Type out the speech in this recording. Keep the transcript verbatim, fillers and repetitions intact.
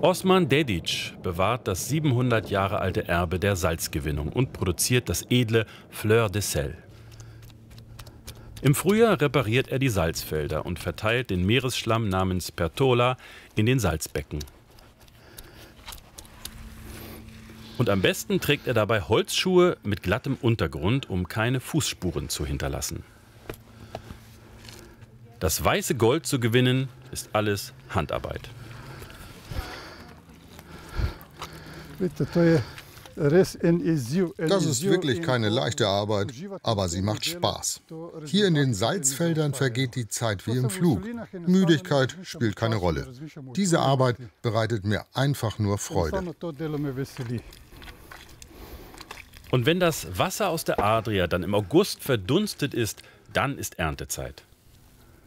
Osman Dedić bewahrt das siebenhundert Jahre alte Erbe der Salzgewinnung und produziert das edle Fleur de Sel. Im Frühjahr repariert er die Salzfelder und verteilt den Meeresschlamm namens Pertola in den Salzbecken. Und am besten trägt er dabei Holzschuhe mit glattem Untergrund, um keine Fußspuren zu hinterlassen. Das weiße Gold zu gewinnen, ist alles Handarbeit. Das ist wirklich keine leichte Arbeit, aber sie macht Spaß. Hier in den Salzfeldern vergeht die Zeit wie im Flug. Müdigkeit spielt keine Rolle. Diese Arbeit bereitet mir einfach nur Freude. Und wenn das Wasser aus der Adria dann im August verdunstet ist, dann ist Erntezeit.